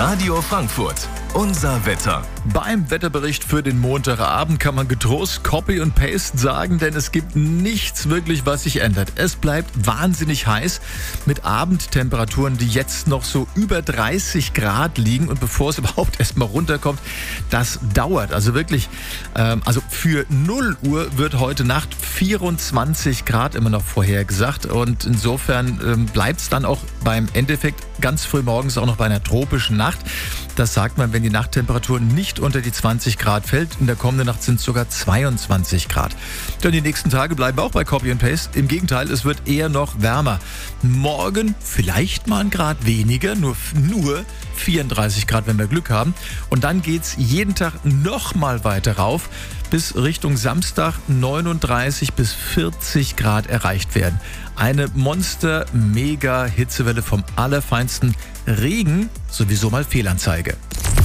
Radio Frankfurt, unser Wetter. Beim Wetterbericht für den Montagabend kann man getrost Copy und Paste sagen, denn es gibt nichts wirklich, was sich ändert. Es bleibt wahnsinnig heiß mit Abendtemperaturen, die jetzt noch so über 30 Grad liegen. Und bevor es überhaupt erstmal runterkommt, das dauert. Also wirklich, für 0 Uhr wird heute Nacht 24 Grad immer noch vorhergesagt. Und insofern bleibt es dann auch beim Endeffekt ganz früh morgens auch noch bei einer tropischen Nacht. Das sagt man, wenn die Nachttemperatur nicht unter die 20 Grad fällt. In der kommenden Nacht sind es sogar 22 Grad. Dann die nächsten Tage bleiben wir auch bei Copy and Paste. Im Gegenteil, es wird eher noch wärmer. Morgen vielleicht mal ein Grad weniger, nur 34 Grad, wenn wir Glück haben. Und dann geht's jeden Tag noch mal weiter rauf, bis Richtung Samstag 39 bis 40 Grad erreicht werden. Eine Monster-Mega-Hitzewelle vom Allerfeinsten. Regen sowieso mal Fehlanzeige.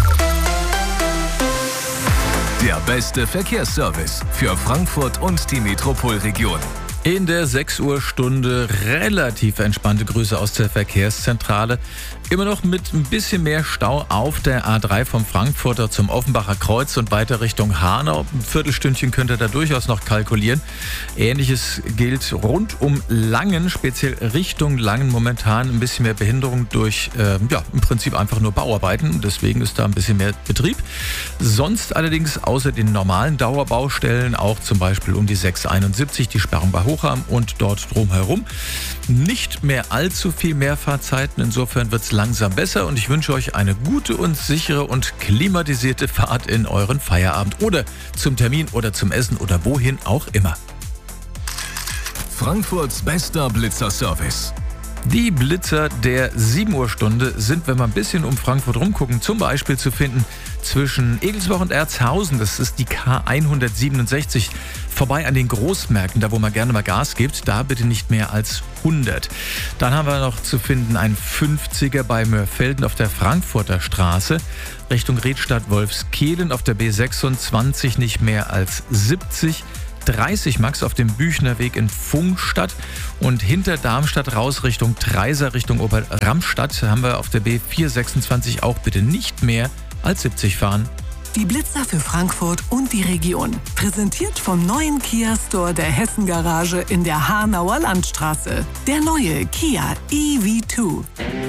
Der beste Verkehrsservice für Frankfurt und die Metropolregion. In der 6 Uhr Stunde relativ entspannte Grüße aus der Verkehrszentrale. Immer noch mit ein bisschen mehr Stau auf der A3 vom Frankfurter zum Offenbacher Kreuz und weiter Richtung Hanau. Ein Viertelstündchen könnt ihr da durchaus noch kalkulieren. Ähnliches gilt rund um Langen, speziell Richtung Langen momentan ein bisschen mehr Behinderung durch im Prinzip einfach nur Bauarbeiten. Deswegen ist da ein bisschen mehr Betrieb. Sonst allerdings außer den normalen Dauerbaustellen auch zum Beispiel um die 671, die Sperrung bei Hochheim und dort drumherum. Nicht mehr allzu viel Mehrfahrtzeiten. Insofern wird es langsam besser und ich wünsche euch eine gute und sichere und klimatisierte Fahrt in euren Feierabend oder zum Termin oder zum Essen oder wohin auch immer. Frankfurts bester Blitzerservice. Die Blitzer der 7 Uhr Stunde sind, wenn wir ein bisschen um Frankfurt rumgucken, zum Beispiel zu finden zwischen Egelsbach und Erzhausen. Das ist die K167, vorbei an den Großmärkten, da wo man gerne mal Gas gibt. Da bitte nicht mehr als 100. Dann haben wir noch zu finden ein 50er bei Mörfelden auf der Frankfurter Straße. Richtung Redstadt-Wolfskehlen auf der B26 nicht mehr als 70. 30 Max auf dem Büchnerweg in Pfungstadt und hinter Darmstadt raus Richtung Treiser, Richtung Oberramstadt haben wir auf der B426 auch bitte nicht mehr als 70 fahren. Die Blitzer für Frankfurt und die Region. Präsentiert vom neuen Kia Store der Hessen Garage in der Hanauer Landstraße. Der neue Kia EV2.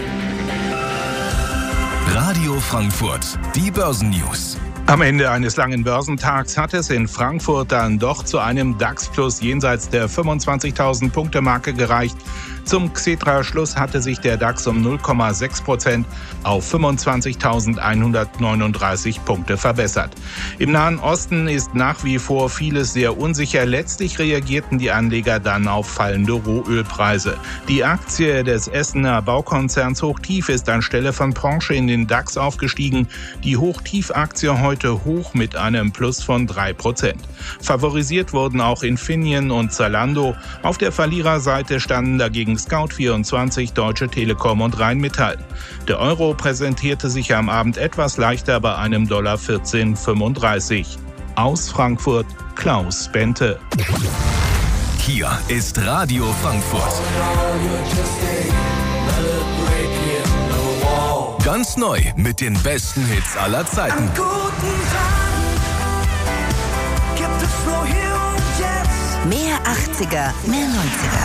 Radio Frankfurt, die Börsennews. Am Ende eines langen Börsentags hat es in Frankfurt dann doch zu einem DAX-Plus jenseits der 25.000 Punkte-Marke gereicht. Zum Xetra-Schluss hatte sich der DAX um 0,6% auf 25.139 Punkte verbessert. Im Nahen Osten ist nach wie vor vieles sehr unsicher. Letztlich reagierten die Anleger dann auf fallende Rohölpreise. Die Aktie des Essener Baukonzerns Hochtief ist anstelle von Porsche in den DAX aufgestiegen. Die Hochtief-Aktie heute hoch mit einem Plus von 3%. Favorisiert wurden auch Infineon und Zalando. Auf der Verliererseite standen dagegen Scout24, Deutsche Telekom und Rheinmetall. Der Euro präsentierte sich am Abend etwas leichter bei einem $14,35. Aus Frankfurt, Klaus Bente. Hier ist Radio Frankfurt. Ganz neu mit den besten Hits aller Zeiten. Mehr 80er, mehr 90er.